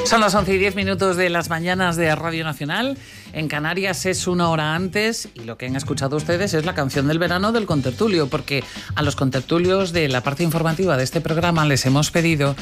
Son las 11:10 de las mañanas de Radio Nacional. En Canarias es una hora antes y lo que han escuchado ustedes es la canción del verano del contertulio, porque a los contertulios de la parte informativa de este programa les hemos pedido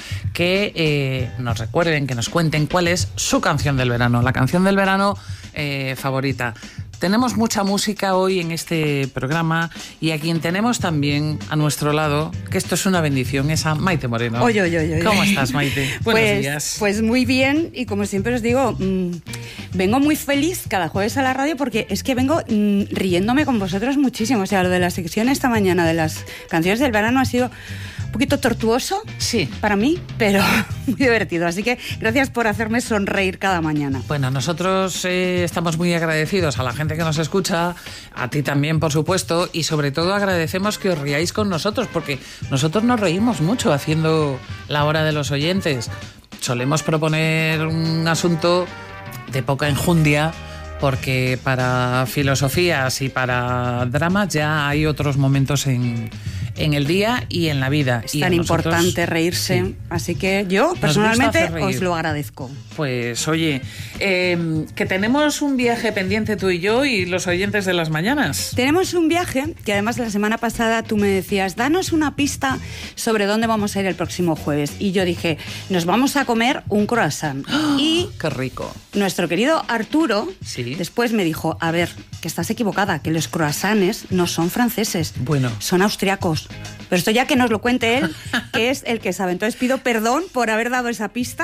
que nos recuerden, que nos cuenten cuál es su canción del verano, la canción del verano favorita. Tenemos mucha música hoy en este programa y a quien tenemos también a nuestro lado, que esto es una bendición, es a Maite Moreno. Oye. ¿Cómo estás, Maite? Buenos días. Pues muy bien, y como siempre os digo, vengo muy feliz cada jueves a la radio porque es que vengo riéndome con vosotros muchísimo. O sea, lo de la sección esta mañana de las canciones del verano ha sido un poquito tortuoso, sí, para mí, pero muy divertido. Así que gracias por hacerme sonreír cada mañana. Bueno, nosotros estamos muy agradecidos a la gente que nos escucha, a ti también, por supuesto, y sobre todo agradecemos que os riáis con nosotros, porque nosotros nos reímos mucho haciendo la hora de los oyentes. Solemos proponer un asunto de poca enjundia, porque para filosofías y para dramas ya hay otros momentos en el día y en la vida. Es tan importante reírse, sí. Así que yo personalmente os lo agradezco. Pues oye, que tenemos un viaje pendiente tú y yo y los oyentes de las mañanas. Tenemos un viaje que además la semana pasada tú me decías, danos una pista sobre dónde vamos a ir el próximo jueves. Y yo dije, nos vamos a comer un croissant. ¡Oh, y qué rico! Nuestro querido Arturo, ¿sí?, después me dijo, a ver, que estás equivocada, que los croissants no son franceses, bueno, son austriacos. Pero esto ya que nos lo cuente él, que es el que sabe. Entonces pido perdón por haber dado esa pista,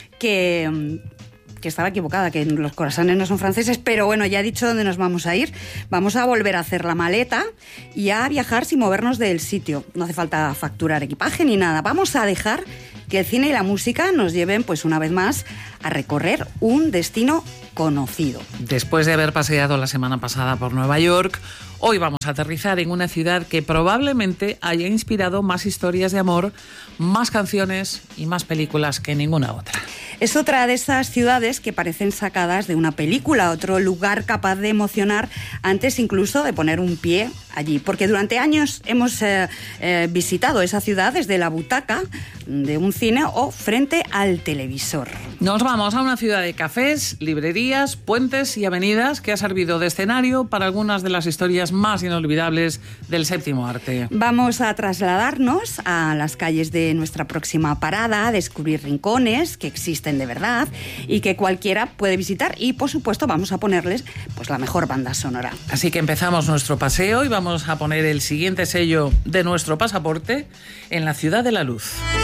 que estaba equivocada, que los croissants no son franceses, pero bueno, ya he dicho dónde nos vamos a ir. Vamos a volver a hacer la maleta y a viajar sin movernos del sitio. No hace falta facturar equipaje ni nada. Vamos a dejar que el cine y la música nos lleven, pues una vez más, a recorrer un destino conocido. Después de haber paseado la semana pasada por Nueva York, hoy vamos a aterrizar en una ciudad que probablemente haya inspirado más historias de amor, más canciones y más películas que ninguna otra. Es otra de esas ciudades que parecen sacadas de una película, otro lugar capaz de emocionar antes incluso de poner un pie allí. Porque durante años hemos visitado esa ciudad desde la butaca de un cine o frente al televisor. Nos vamos a una ciudad de cafés, librerías, puentes y avenidas que ha servido de escenario para algunas de las historias más inolvidables del séptimo arte. Vamos a trasladarnos a las calles de nuestra próxima parada, a descubrir rincones que existen de verdad y que cualquiera puede visitar, y por supuesto vamos a ponerles pues la mejor banda sonora. Así que empezamos nuestro paseo y vamos a poner el siguiente sello de nuestro pasaporte en la Ciudad de la Luz.